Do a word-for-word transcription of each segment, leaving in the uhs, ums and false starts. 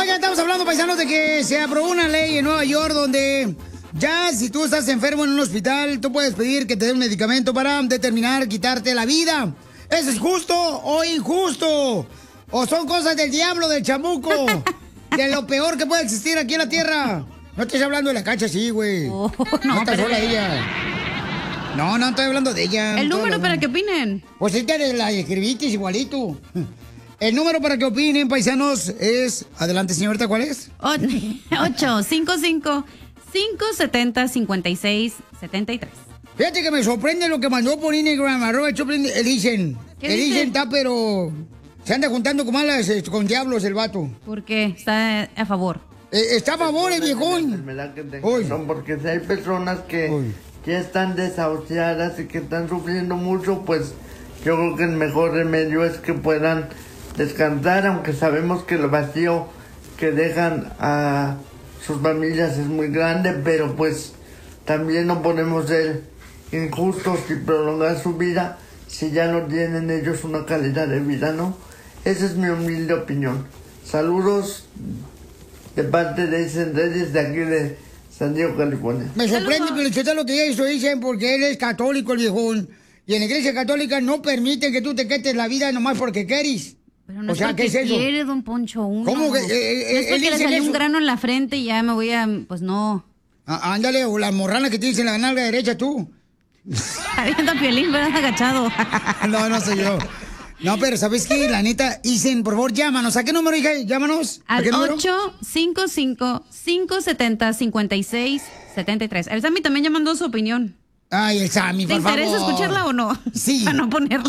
Oigan, estamos hablando, paisanos, de que se aprobó una ley en Nueva York donde ya si tú estás enfermo en un hospital, tú puedes pedir que te den un medicamento para determinar quitarte la vida. ¿Eso es justo o injusto? ¿O son cosas del diablo, del chamuco? De lo peor que puede existir aquí en la tierra. No estés hablando de la Cacha, sí, güey. Oh, no, no está sola ella. No, no estoy hablando de ella. ¿El no número para que opinen? Pues esta de la escribiste igualito. El número para que opinen, paisanos, es... Adelante, señorita, ¿cuál es? ocho cinco cinco, cinco siete cero, cinco seis siete tres. Fíjate que me sorprende lo que mandó por Instagram, arroba Choplin, Elichen. Elichen está, pero... Se anda juntando con malas, con diablos el vato. ¿Por qué? ¿Está a favor? Eh, está a favor, el viejón. Son porque si hay personas que Uy. ya están desahuciadas y que están sufriendo mucho, pues yo creo que el mejor remedio es que puedan descansar, aunque sabemos que el vacío que dejan a sus familias es muy grande, pero pues también no podemos ser injustos y prolongar su vida si ya no tienen ellos una calidad de vida, ¿no? Esa es mi humilde opinión. Saludos de parte de Isen Reyes de aquí de San Diego, California. Me sorprende, pero usted lo que eso dicen porque él es católico, el viejón. Y en la iglesia católica no permiten que tú te quites la vida nomás porque quieres. Pero no o es sea, porque ¿qué es eso? quiere, don Poncho, uno. ¿Cómo que? Eh, no es porque le salió eso? un grano en la frente y ya me voy a... Pues no. Ah, ándale, o la morrana que tienes en la nalga derecha tú. Avienta Piolín, ¿verdad? Agachado. No, no soy yo. No, pero ¿sabes qué? La neta, Isen, por favor, llámanos. ¿A qué número, hija? Llámanos. Al ocho cinco cinco, cinco siete cero, cinco seis siete tres. El Sammy también ya mandó su opinión. Ay, el Sammy, por favor. ¿Te interesa escucharla o no? Sí. Para no ponerla.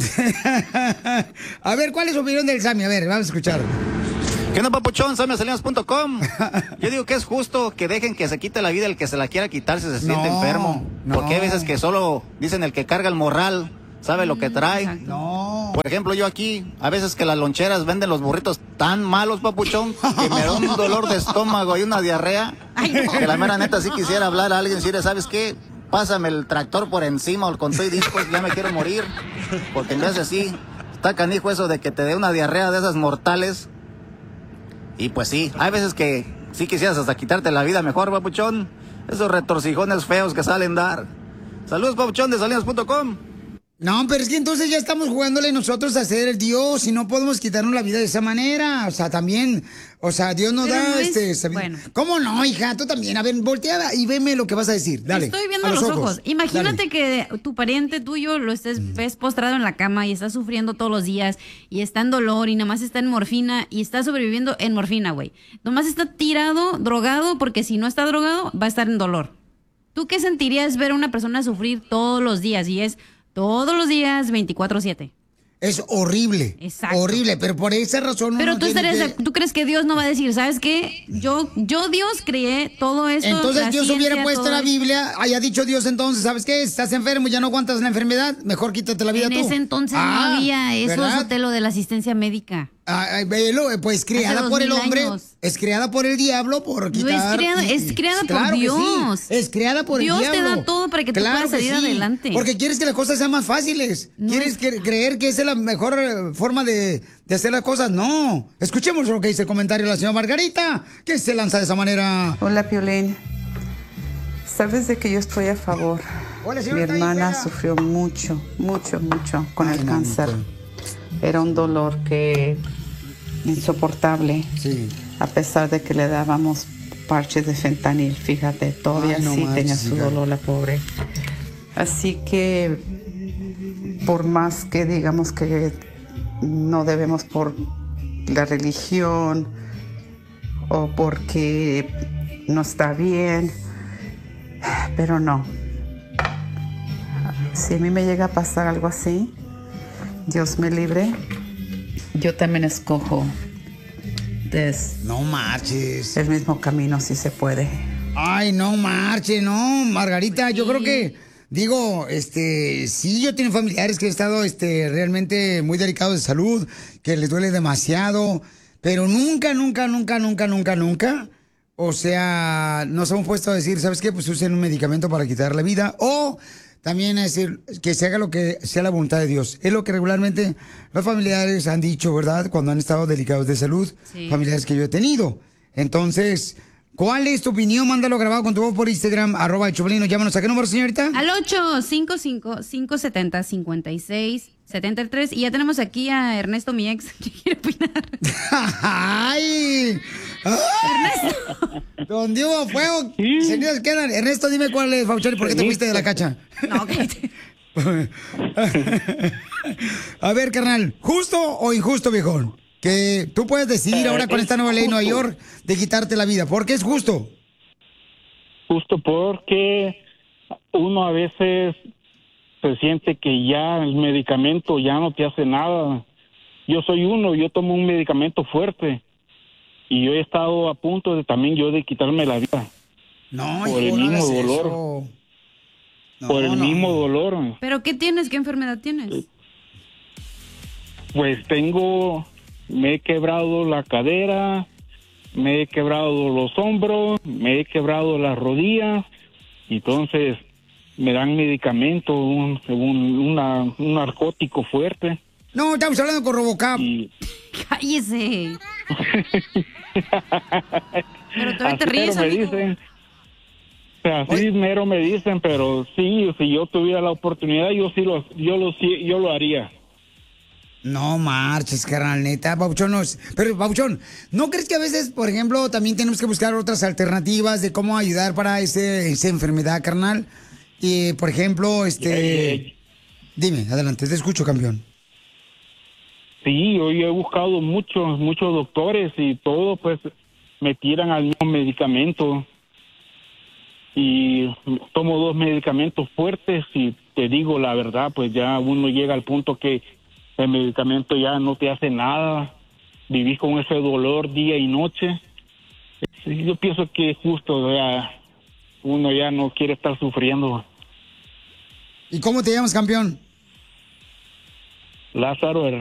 A ver, ¿cuál es su opinión del Sammy? A ver, vamos a escuchar. ¿Qué onda, papuchón? Sammy Salinas punto com. Yo digo que es justo que dejen que se quite la vida el que se la quiera quitar si se siente no, enfermo. No. Porque hay veces que solo dicen el que carga el morral sabe lo que trae. No. Por ejemplo, yo aquí, a veces que las loncheras venden los burritos tan malos, papuchón, que me da un dolor de estómago y una diarrea. Ay, no. Que la mera neta sí quisiera hablar a alguien, decirle, ¿sabes qué? Pásame el tractor por encima o con todo y discos, ya me quiero morir. Porque en vez de así, está canijo eso de que te dé una diarrea de esas mortales. Y pues sí, hay veces que sí quisieras hasta quitarte la vida mejor, papuchón. Esos retorcijones feos que salen dar. Saludos, papuchón, de Salinas punto com. No, pero es que entonces ya estamos jugándole nosotros a ser el Dios y no podemos quitarnos la vida de esa manera. O sea, también, o sea, Dios nos pero da no es, este... Esa vida. Bueno. ¿Cómo no, hija? Tú también. A ver, voltea y veme lo que vas a decir. Dale. Estoy viendo los, los ojos. ojos. Imagínate Dale. que tu pariente tuyo lo estés, mm. ves postrado en la cama y está sufriendo todos los días y está en dolor y nada más está en morfina y está sobreviviendo en morfina, güey. Nomás está tirado, drogado, porque si no está drogado, va a estar en dolor. ¿Tú qué sentirías ver a una persona sufrir todos los días? Y es... Todos los días, veinticuatro siete. Es horrible. Exacto. Horrible, pero por esa razón... Pero uno tú, estarías, que... tú crees que Dios no va a decir, ¿sabes qué? Yo, yo Dios creé todo esto. Entonces Dios ciencia, hubiera puesto la Biblia, esto. haya dicho Dios entonces, ¿sabes qué? Estás enfermo, ya no aguantas la enfermedad, mejor quítate la vida en tú. En ese entonces ah, no había eso, eso lo de la asistencia médica. Ah, velo, pues creada por el hombre, años. Es creada por el diablo, por quitar... No es creada, es creada claro por Dios. Sí, es creada por Dios el diablo. Dios te da todo para que claro tú puedas salir sí, adelante. Porque quieres que las cosas sean más fáciles. No quieres es... que, creer que esa es la mejor forma de, de hacer las cosas. No. Escuchemos lo que dice el comentario de la señora Margarita, que se lanza de esa manera. Hola, Piolín. Sabes de que yo estoy a favor. Hola, mi hermana sufrió mucho, mucho, mucho con Ay, el no, cáncer. No. Era un dolor que... insoportable, sí. A pesar de que le dábamos parches de fentanil, fíjate, todavía Ay, no sí más, tenía su dolor la pobre. Así que por más que digamos que no debemos por la religión o porque no está bien, pero no. Si a mí me llega a pasar algo así, Dios me libre, yo también escojo des no marches el mismo camino si se puede. Ay, no marches, no, Margarita, yo creo que digo, este, sí, yo tengo familiares que he estado este realmente muy delicados de salud, que les duele demasiado, pero nunca, nunca, nunca, nunca, nunca, nunca, o sea, nos hemos puesto a decir, ¿sabes qué? Pues usen un medicamento para quitar la vida o también es decir, que se haga lo que sea la voluntad de Dios. Es lo que regularmente los familiares han dicho, ¿verdad? Cuando han estado delicados de salud, sí. familiares que yo he tenido. Entonces, ¿cuál es tu opinión? Mándalo grabado con tu voz por Instagram, arroba el Choplin. Llámanos. ¿A qué número, señorita? Al ocho cinco cinco, cinco siete cero, cinco seis siete tres. Y ya tenemos aquí a Ernesto, mi ex, que quiere opinar. ¡Ay! Ernesto. Donde hubo fuego, sí. señores, quedan. Ernesto, dime cuál es, Pauchón, y por qué te fuiste de la cacha. No, cállate. A ver, carnal, ¿justo o injusto, viejón? Que tú puedes decidir ahora con esta nueva ley en Nueva York de quitarte la vida. ¿Por qué es justo? Justo porque uno a veces se siente que ya el medicamento ya no te hace nada. Yo soy uno, yo tomo un medicamento fuerte y yo he estado a punto de también yo de quitarme la vida. No, por el mismo dolor. No, por el no. mismo dolor. ¿Pero qué tienes? ¿Qué enfermedad tienes? Pues tengo, me he quebrado la cadera, me he quebrado los hombros, me he quebrado las rodillas, entonces me dan medicamento, un, un, una, un narcótico fuerte. No, estamos hablando con Robocop. Y... ¡Cállese! Pero todavía así te ríes, me amigo. dicen, o sea, así Oye. mero me dicen, pero sí, si yo tuviera la oportunidad, yo sí lo, yo lo, yo lo haría. No marches, carnal, neta, Pabuchón. No, pero, Pabuchón, ¿no crees que a veces, por ejemplo, también tenemos que buscar otras alternativas de cómo ayudar para ese, esa enfermedad, carnal? Y, por ejemplo, este... Eh, dime, adelante, te escucho, campeón. Sí, yo he buscado muchos, muchos doctores y todo, pues, me tiran al mismo medicamento. Y tomo dos medicamentos fuertes y te digo la verdad, pues ya uno llega al punto que el medicamento ya no te hace nada. Vivís con ese dolor día y noche. Sí, yo pienso que es justo, ya, uno ya no quiere estar sufriendo. ¿Y cómo te llamas, campeón? Lázaro Hernández.